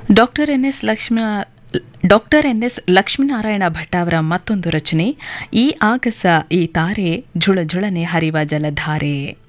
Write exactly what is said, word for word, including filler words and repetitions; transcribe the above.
Doctor N S Lakshmi doctor N S Lakshminarayana Bhat ಅವರ ಮತ್ತೊಂದು ರಚನೆ ಈ ಆಗಸ ಈ ತಾರೆ ಝುಳ ಝುಳನೆ ಹರಿವ ಜಲಧಾರೆ.